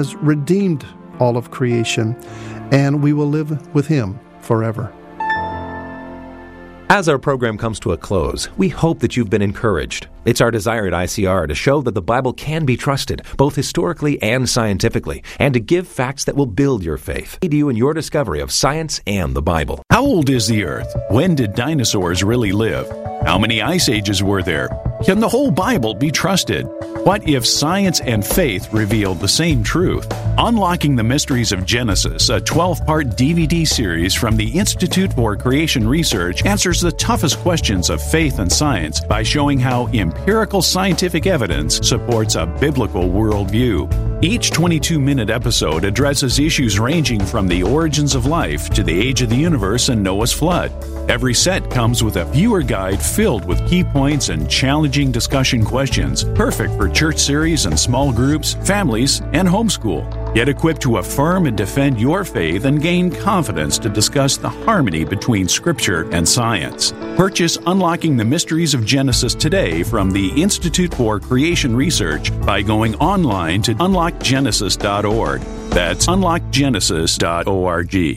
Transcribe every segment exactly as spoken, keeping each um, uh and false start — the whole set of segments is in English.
has redeemed all of creation, and we will live with Him forever. As our program comes to a close, we hope that you've been encouraged. It's our desire at I C R to show that the Bible can be trusted, both historically and scientifically, and to give facts that will build your faith, aid you in your discovery of science and the Bible. How old is the Earth? When did dinosaurs really live? How many ice ages were there? Can the whole Bible be trusted? What if science and faith revealed the same truth? Unlocking the Mysteries of Genesis, a twelve-part D V D series from the Institute for Creation Research, answers the toughest questions of faith and science by showing how empirical scientific evidence supports a biblical worldview. Each twenty-two minute episode addresses issues ranging from the origins of life to the age of the universe and Noah's flood. Every set comes with a viewer guide filled with key points and challenging discussion questions, perfect for church series and small groups, families, and homeschool. Get equipped to affirm and defend your faith and gain confidence to discuss the harmony between Scripture and science. Purchase Unlocking the Mysteries of Genesis today from the Institute for Creation Research by going online to unlock genesis dot org. That's unlock genesis dot org.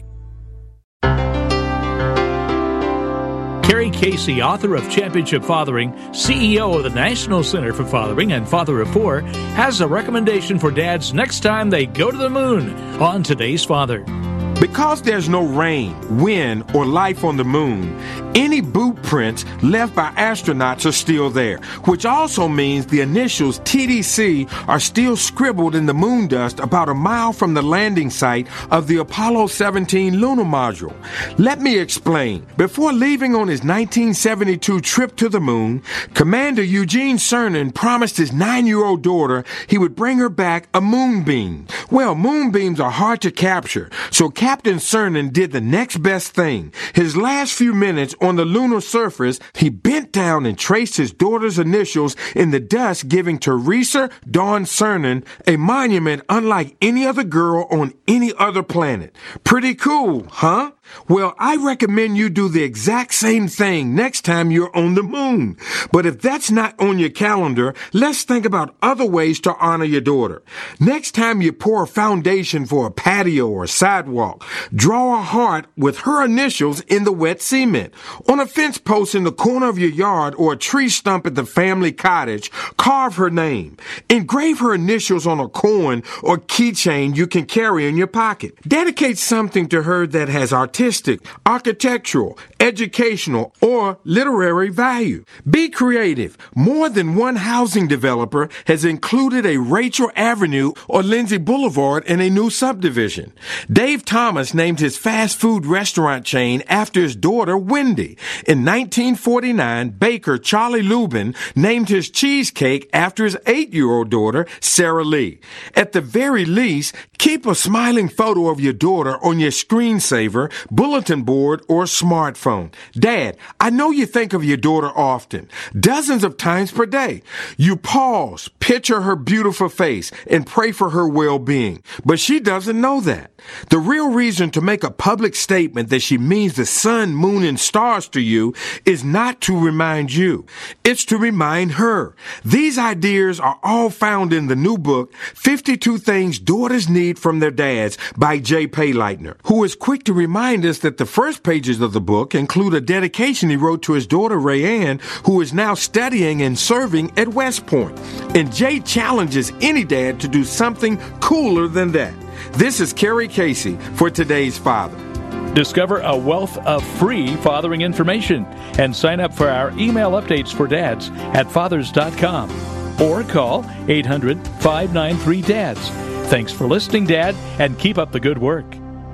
Carrie Casey, author of Championship Fathering, C E O of the National Center for Fathering and Father of Four, has a recommendation for dads next time they go to the moon on Today's Father. Because there's no rain, wind, or life on the moon, any boot prints left by astronauts are still there, which also means the initials T D C are still scribbled in the moon dust about a mile from the landing site of the Apollo seventeen lunar module. Let me explain. Before leaving on his nineteen seventy-two trip to the moon, Commander Eugene Cernan promised his nine-year-old daughter he would bring her back a moonbeam. Well, moonbeams are hard to capture, so Captain Cernan did the next best thing. His last few minutes on the lunar surface, he bent down and traced his daughter's initials in the dust, giving Teresa Dawn Cernan a monument unlike any other girl on any other planet. Pretty cool, huh? Well, I recommend you do the exact same thing next time you're on the moon. But if that's not on your calendar, let's think about other ways to honor your daughter. Next time you pour a foundation for a patio or sidewalk, draw a heart with her initials in the wet cement. On a fence post in the corner of your yard or a tree stump at the family cottage, carve her name. Engrave her initials on a coin or keychain you can carry in your pocket. Dedicate something to her that has artistic artistic, architectural, educational, or literary value. Be creative. More than one housing developer has included a Rachel Avenue or Lindsay Boulevard in a new subdivision. Dave Thomas named his fast food restaurant chain after his daughter, Wendy. In nineteen forty-nine, baker Charlie Lubin named his cheesecake after his eight-year-old daughter, Sarah Lee. At the very least, keep a smiling photo of your daughter on your screensaver, bulletin board, or smartphone. Dad, I know you think of your daughter often, dozens of times per day. You pause, picture her beautiful face, and pray for her well-being. But she doesn't know that. The real reason to make a public statement that she means the sun, moon, and stars to you is not to remind you. It's to remind her. These ideas are all found in the new book, fifty-two Things Daughters Need from Their Dads by Jay Payleitner, who is quick to remind us that the first pages of the book include a dedication he wrote to his daughter Rayanne, who is now studying and serving at West Point. And Jay challenges any dad to do something cooler than that. This is Carrie Casey for Today's Father. Discover a wealth of free fathering information and sign up for our email updates for dads at fathers dot com or call eight hundred, five nine three, D A D S. Thanks for listening, Dad, and keep up the good work.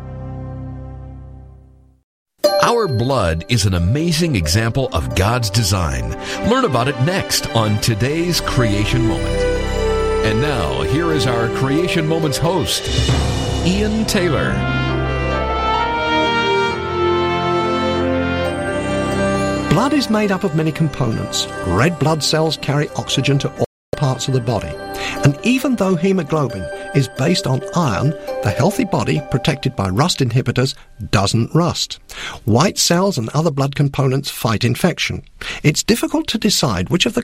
Our blood is an amazing example of God's design. Learn about it next on Today's Creation Moment. And now, here is our Creation Moments host, Ian Taylor. Blood is made up of many components. Red blood cells carry oxygen to all parts of the body. And even though hemoglobin is based on iron, the healthy body, protected by rust inhibitors, doesn't rust. White cells and other blood components fight infection. It's difficult to decide which of the